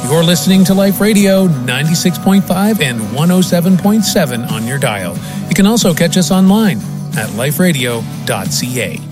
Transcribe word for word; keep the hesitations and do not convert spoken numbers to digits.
You're listening to Life Radio ninety-six point five and one oh seven point seven on your dial. You can also catch us online at life radio dot c a.